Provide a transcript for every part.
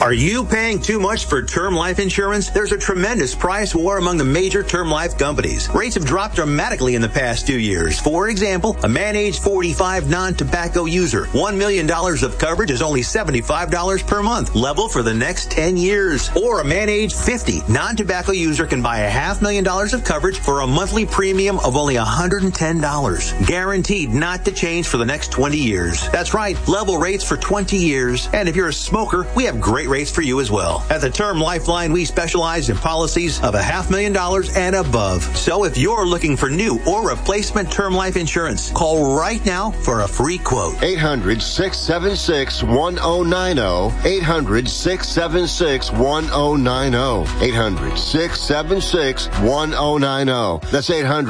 Are you paying too much for term life insurance? There's a tremendous price war among the major term life companies. Rates have dropped dramatically in the past 2 years. For example, a man age 45 non-tobacco user, $1 million of coverage is only $75 per month, level for the next 10 years. Or a man age 50 non-tobacco user can buy $500,000 of coverage for a monthly premium of only $110. Guaranteed not to change for the next 20 years. That's right, level rates for 20 years. And if you're a smoker, we have great rates for you as well. At the Term Lifeline, we specialize in policies of $500,000 and above. So if you're looking for new or replacement term life insurance, call right now for a free quote. 800-676-1090. 800-676-1090. 800-676-1090. That's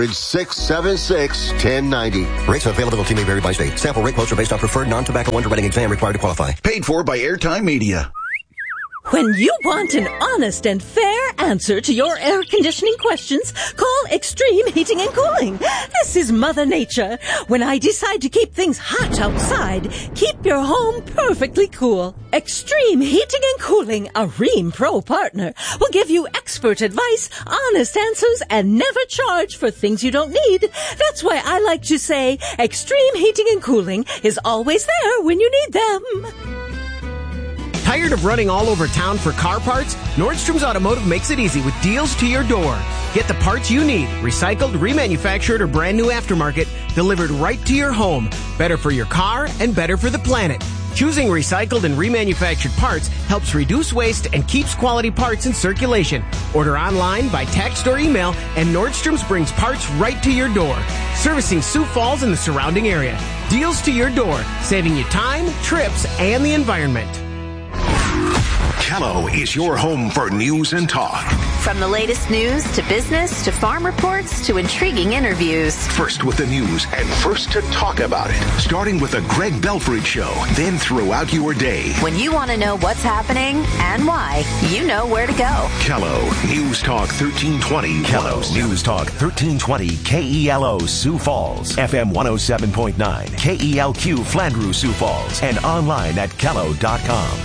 800-676-1090. Rates and availability may vary by state. Sample rate quotes are based on preferred non-tobacco underwriting exam required to qualify. Paid for by Airtime Media. When you want an honest and fair answer to your air conditioning questions, call Extreme Heating and Cooling. This is Mother Nature. When I decide to keep things hot outside, keep your home perfectly cool. Extreme Heating and Cooling, a Rheem Pro partner, will give you expert advice, honest answers, and never charge for things you don't need. That's why I like to say Extreme Heating and Cooling is always there when you need them. Tired of running all over town for car parts? Nordstrom's Automotive makes it easy with deals to your door. Get the parts you need, recycled, remanufactured, or brand new aftermarket, delivered right to your home. Better for your car and better for the planet. Choosing recycled and remanufactured parts helps reduce waste and keeps quality parts in circulation. Order online, by text, or email, and Nordstrom's brings parts right to your door. Servicing Sioux Falls and the surrounding area. Deals to your door, saving you time, trips, and the environment. Kello is your home for news and talk. From the latest news to business to farm reports to intriguing interviews. First with the news and first to talk about it. Starting with the Greg Belford Show, then throughout your day. When you want to know what's happening and why, you know where to go. Kello News Talk 1320. Kello News Talk 1320 KELO Sioux Falls, FM 107.9, KELQ Flandreau Sioux Falls, and online at Kello.com.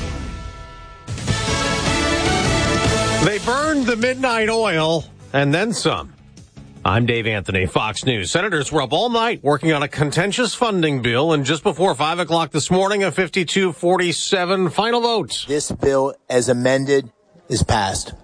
They burned the midnight oil and then some. I'm Dave Anthony, Fox News. Senators were up all night working on a contentious funding bill, and just before 5 o'clock this morning, a 52-47 final vote. This bill, as amended, is passed.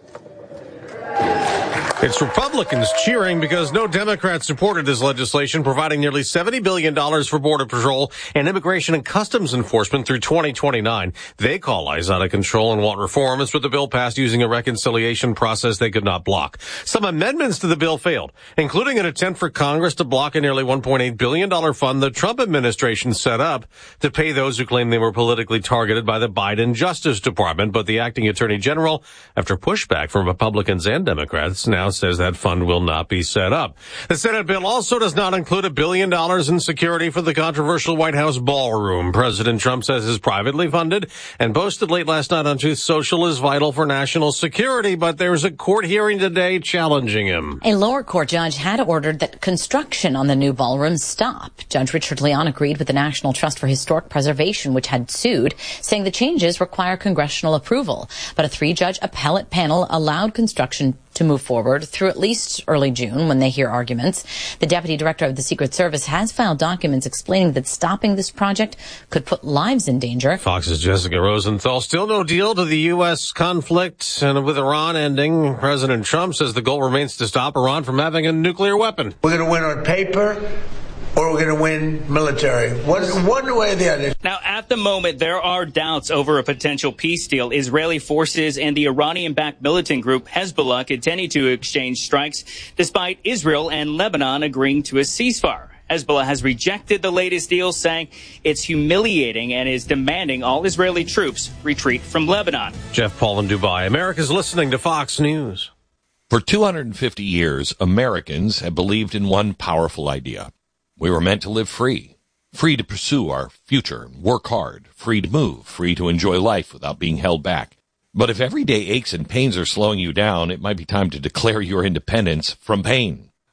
It's Republicans cheering because no Democrats supported this legislation, providing nearly $70 billion for Border Patrol and Immigration and Customs Enforcement through 2029. They call ICE out of control and want reforms, but the bill passed using a reconciliation process they could not block. Some amendments to the bill failed, including an attempt for Congress to block a nearly $1.8 billion fund the Trump administration set up to pay those who claim they were politically targeted by the Biden Justice Department. But the acting attorney general, after pushback from Republicans and Democrats, now says that fund will not be set up. The Senate bill also does not include $1 billion in security for the controversial White House ballroom. President Trump says is privately funded and boasted late last night on Truth Social is vital for national security, but there's a court hearing today challenging him. A lower court judge had ordered that construction on the new ballroom stop. Judge Richard Leon agreed with the National Trust for Historic Preservation, which had sued, saying the changes require congressional approval. But a 3-judge appellate panel allowed construction to move forward through at least early June when they hear arguments. The deputy director of the Secret Service has filed documents explaining that stopping this project could put lives in danger. Fox's Jessica Rosenthal. Still no deal to the U.S. conflict, and with Iran ending, President Trump says the goal remains to stop Iran from having a nuclear weapon. We're going to win on paper, or we're going to win military. One way or the other. Now, at the moment, there are doubts over a potential peace deal. Israeli forces and the Iranian-backed militant group Hezbollah continue to exchange strikes, despite Israel and Lebanon agreeing to a ceasefire. Hezbollah has rejected the latest deal, saying it's humiliating and is demanding all Israeli troops retreat from Lebanon. Jeff Paul in Dubai. America's listening to Fox News. For 250 years, Americans have believed in one powerful idea. We were meant to live free to pursue our future, work hard, free to move, free to enjoy life without being held back. But if everyday aches and pains are slowing you down, it might be time to declare your independence from pain.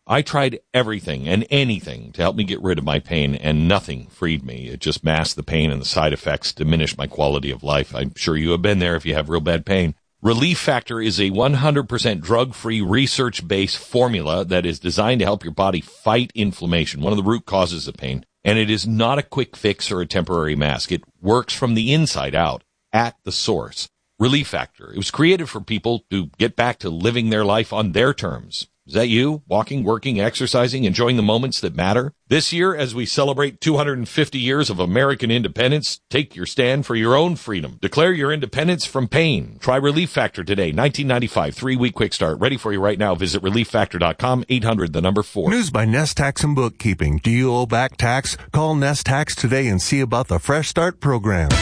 I tried everything and anything to help me get rid of my pain, and nothing freed me. It just masked the pain, and the side effects diminished my quality of life. I'm sure you have been there if you have real bad pain. Relief Factor is a 100% drug-free, research-based formula that is designed to help your body fight inflammation, one of the root causes of pain. And it is not a quick fix or a temporary mask. It works from the inside out, at the source. Relief Factor. It was created for people to get back to living their life on their terms. Is that you? Walking, working, exercising, enjoying the moments that matter? This year, as we celebrate 250 years of American independence, take your stand for your own freedom. Declare your independence from pain. Try Relief Factor today. 1995, 3-week quick start. Ready for you right now. Visit ReliefFactor.com, 800-4. News by Nest Tax and Bookkeeping. Do you owe back tax? Call Nest Tax today and see about the Fresh Start program.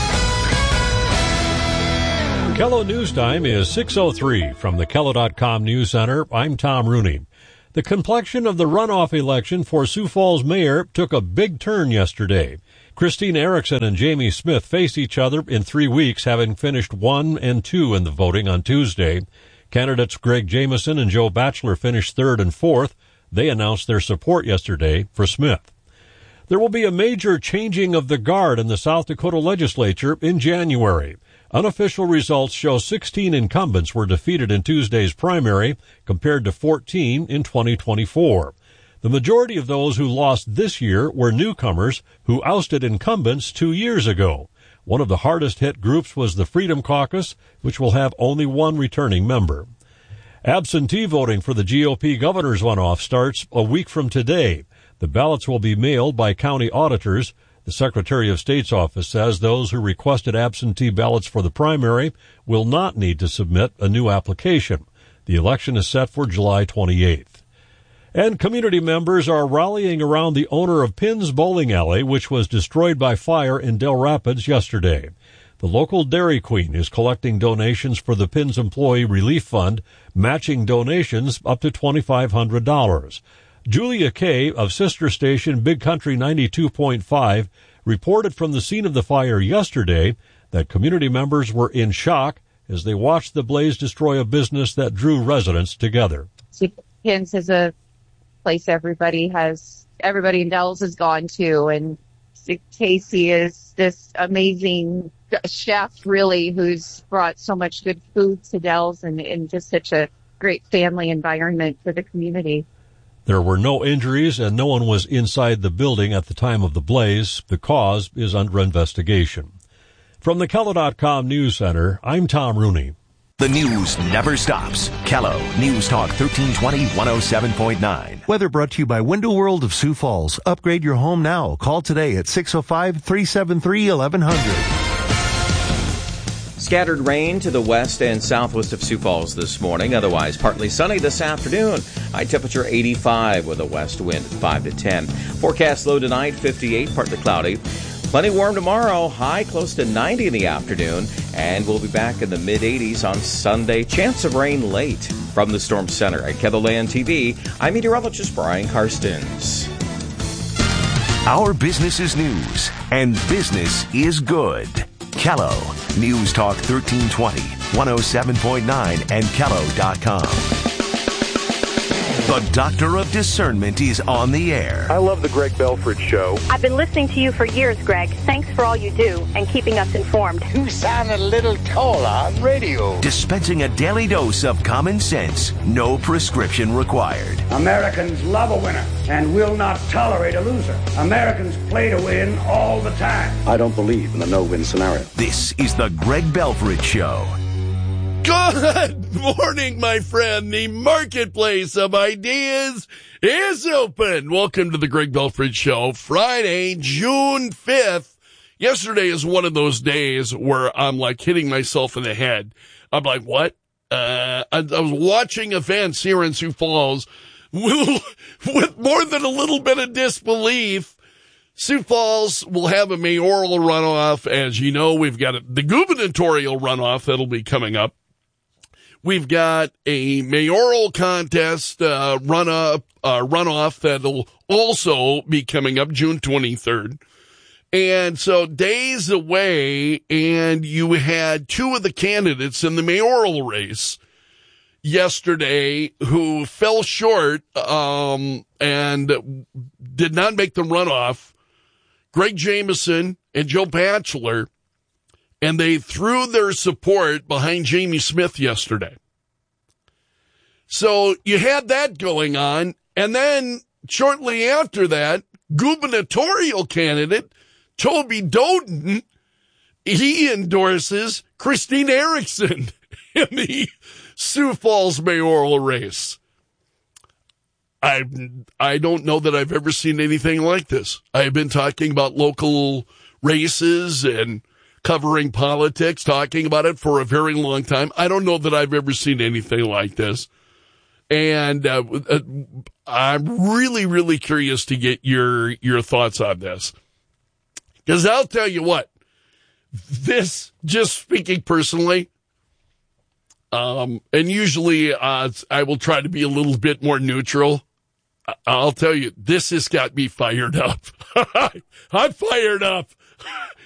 Kello News Time is 6:03 from the Kello.com News Center. I'm Tom Rooney. The complexion of the runoff election for Sioux Falls mayor took a big turn yesterday. Christine Erickson and Jamie Smith face each other in 3 weeks, having finished 1 and 2 in the voting on Tuesday. Candidates Greg Jameson and Joe Batchelor finished 3rd and 4th. They announced their support yesterday for Smith. There will be a major changing of the guard in the South Dakota legislature in January. Unofficial results show 16 incumbents were defeated in Tuesday's primary, compared to 14 in 2024. The majority of those who lost this year were newcomers who ousted incumbents 2 years ago. One of the hardest hit groups was the Freedom Caucus, which will have only one returning member. Absentee voting for the GOP governor's runoff starts a week from today. The ballots will be mailed by county auditors. The Secretary of State's office says those who requested absentee ballots for the primary will not need to submit a new application. The election is set for July 28th. And community members are rallying around the owner of Pinn's Bowling Alley, which was destroyed by fire in Del Rapids yesterday. The local Dairy Queen is collecting donations for the Pinn's Employee Relief Fund, matching donations up to $2,500. Julia Kay of sister station Big Country 92.5 reported from the scene of the fire yesterday that community members were in shock as they watched the blaze destroy a business that drew residents together. Pinn's is a place everybody in Dells has gone to, and Casey is this amazing chef, really, who's brought so much good food to Dells and just such a great family environment for the community. There were no injuries and no one was inside the building at the time of the blaze. The cause is under investigation. From the Kello.com News Center, I'm Tom Rooney. The news never stops. Kello News Talk 1320 107.9. Weather brought to you by Window World of Sioux Falls. Upgrade your home now. Call today at 605-373-1100. Scattered rain to the west and southwest of Sioux Falls this morning. Otherwise, partly sunny this afternoon. High temperature 85 with a west wind 5 to 10. Forecast low tonight 58, partly cloudy. Plenty warm tomorrow. High close to 90 in the afternoon. And we'll be back in the mid-80s on Sunday. Chance of rain late. From the Storm Center at KELOLAND TV, I'm meteorologist Brian Karstens. Our business is news, and business is good. Kello News Talk 1320, 107.9, and Kello.com. The Doctor of Discernment is on the air. I love the Greg Belford Show. I've been listening to you for years, Greg. Thanks for all you do and keeping us informed. You sound a little taller on radio. Dispensing a daily dose of common sense, no prescription required. Americans love a winner and will not tolerate a loser. Americans play to win all the time. I don't believe in the no-win scenario. This is the Greg Belford Show. Good morning, my friend. The marketplace of ideas is open. Welcome to the Greg Belford Show, Friday, June 5th. Yesterday is one of those days where I'm like hitting myself in the head. I'm like, what? I was watching events here in Sioux Falls with more than a little bit of disbelief. Sioux Falls will have a mayoral runoff. As you know, we've got the gubernatorial runoff that'll be coming up. We've got a mayoral contest runoff that'll also be coming up June 23rd. And so days away, and you had two of the candidates in the mayoral race. yesterday who fell short and did not make the runoff, Greg Jameson and Joe Batchelor, and they threw their support behind Jamie Smith yesterday. So you had that going on, and then shortly after that, gubernatorial candidate Toby Doden, he endorses Christine Erickson in the Sioux Falls mayoral race. I don't know that I've ever seen anything like this. I've been talking about local races and covering politics, talking about it for a very long time. I don't know that I've ever seen anything like this. And I'm really, really curious to get your thoughts on this. Because I'll tell you what, this, just speaking personally, and usually I will try to be a little bit more neutral. I'll tell you, this has got me fired up. I'm fired up.